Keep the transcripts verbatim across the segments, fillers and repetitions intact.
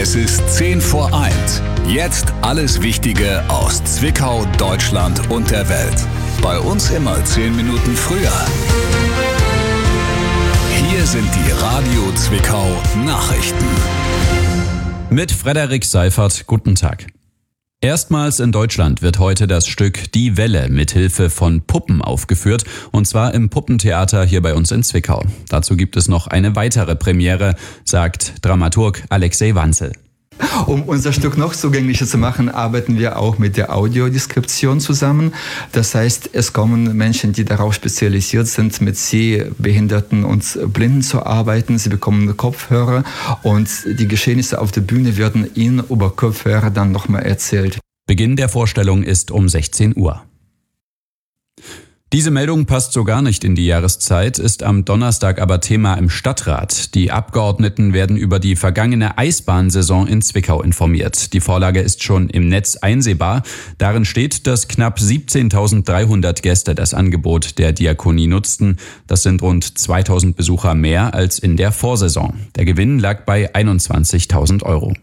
Es ist zehn vor eins. Jetzt alles Wichtige aus Zwickau, Deutschland und der Welt. Bei uns immer zehn Minuten früher. Hier sind die Radio Zwickau Nachrichten. Mit Frederik Seifert, guten Tag. Erstmals in Deutschland wird heute das Stück Die Welle mit Hilfe von Puppen aufgeführt, und zwar im Puppentheater hier bei uns in Zwickau. Dazu gibt es noch eine weitere Premiere, sagt Dramaturg Alexei Wanzel. Um unser Stück noch zugänglicher zu machen, arbeiten wir auch mit der Audiodeskription zusammen. Das heißt, es kommen Menschen, die darauf spezialisiert sind, mit Sehbehinderten und Blinden zu arbeiten. Sie bekommen Kopfhörer und die Geschehnisse auf der Bühne werden ihnen über Kopfhörer dann nochmal erzählt. Beginn der Vorstellung ist um sechzehn Uhr. Diese Meldung passt so gar nicht in die Jahreszeit, ist am Donnerstag aber Thema im Stadtrat. Die Abgeordneten werden über die vergangene Eisbahnsaison in Zwickau informiert. Die Vorlage ist schon im Netz einsehbar. Darin steht, dass knapp siebzehntausenddreihundert Gäste das Angebot der Diakonie nutzten. Das sind rund zweitausend Besucher mehr als in der Vorsaison. Der Gewinn lag bei einundzwanzigtausend Euro.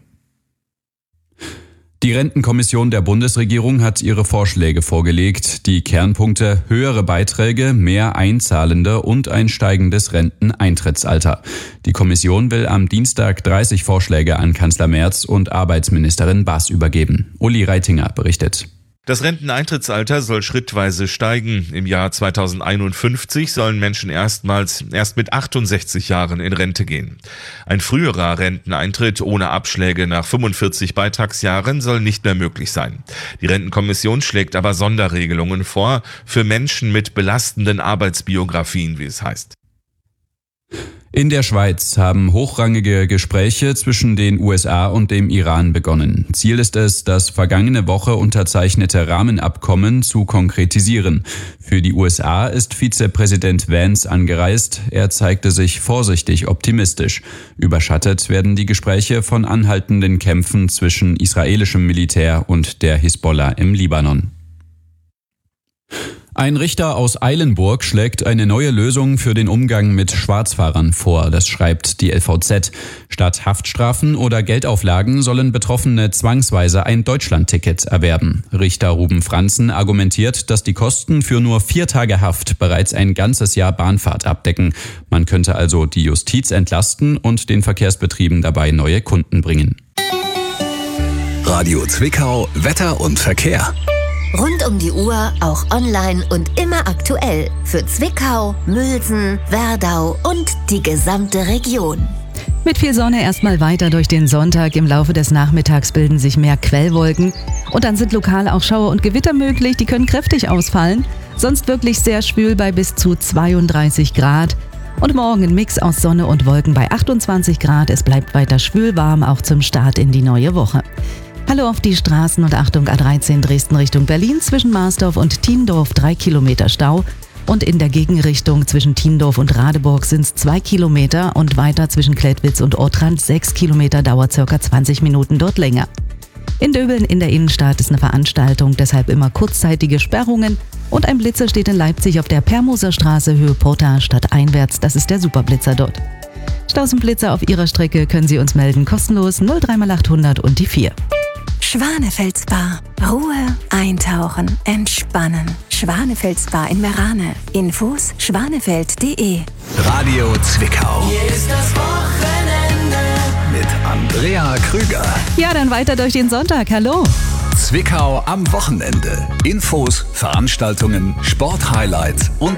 Die Rentenkommission der Bundesregierung hat ihre Vorschläge vorgelegt. Die Kernpunkte: höhere Beiträge, mehr Einzahlende und ein steigendes Renteneintrittsalter. Die Kommission will am Dienstag dreißig Vorschläge an Kanzler Merz und Arbeitsministerin Baas übergeben. Uli Reitinger berichtet. Das Renteneintrittsalter soll schrittweise steigen. Im Jahr zweitausendeinundfünfzig sollen Menschen erstmals erst mit achtundsechzig Jahren in Rente gehen. Ein früherer Renteneintritt ohne Abschläge nach fünfundvierzig Beitragsjahren soll nicht mehr möglich sein. Die Rentenkommission schlägt aber Sonderregelungen vor für Menschen mit belastenden Arbeitsbiografien, wie es heißt. In der Schweiz haben hochrangige Gespräche zwischen den U S A und dem Iran begonnen. Ziel ist es, das vergangene Woche unterzeichnete Rahmenabkommen zu konkretisieren. Für die U S A ist Vizepräsident Vance angereist. Er zeigte sich vorsichtig optimistisch. Überschattet werden die Gespräche von anhaltenden Kämpfen zwischen israelischem Militär und der Hisbollah im Libanon. Ein Richter aus Eilenburg schlägt eine neue Lösung für den Umgang mit Schwarzfahrern vor, das schreibt die L V Z. Statt Haftstrafen oder Geldauflagen sollen Betroffene zwangsweise ein Deutschlandticket erwerben. Richter Ruben Franzen argumentiert, dass die Kosten für nur vier Tage Haft bereits ein ganzes Jahr Bahnfahrt abdecken. Man könnte also die Justiz entlasten und den Verkehrsbetrieben dabei neue Kunden bringen. Radio Zwickau, Wetter und Verkehr. Rund um die Uhr, auch online und immer aktuell. Für Zwickau, Mülsen, Werdau und die gesamte Region. Mit viel Sonne erstmal weiter durch den Sonntag. Im Laufe des Nachmittags bilden sich mehr Quellwolken. Und dann sind lokal auch Schauer und Gewitter möglich. Die können kräftig ausfallen. Sonst wirklich sehr schwül bei bis zu zweiunddreißig Grad. Und morgen ein Mix aus Sonne und Wolken bei achtundzwanzig Grad. Es bleibt weiter schwül warm, auch zum Start in die neue Woche. Hallo auf die Straßen und Achtung A dreizehn Dresden Richtung Berlin zwischen Marsdorf und Thiendorf drei Kilometer Stau und in der Gegenrichtung zwischen Thiendorf und Radeburg sind es zwei Kilometer und weiter zwischen Klettwitz und Ortrand sechs Kilometer, dauert circa zwanzig Minuten dort länger. In Döbeln in der Innenstadt ist eine Veranstaltung, deshalb immer kurzzeitige Sperrungen und ein Blitzer steht in Leipzig auf der Permoser Straße Höhe Porta stadteinwärts, das ist der Superblitzer dort. Staus und Blitzer auf Ihrer Strecke können Sie uns melden, kostenlos null drei mal achthundert und die vier. Schwanefeld Spa. Ruhe, eintauchen, entspannen. Schwanefeld Spa in Merane. Infos schwanefeld punkt de. Radio Zwickau. Hier ist das Wochenende mit Andrea Krüger. Ja, dann weiter durch den Sonntag. Hallo. Zwickau am Wochenende. Infos, Veranstaltungen, Sporthighlights und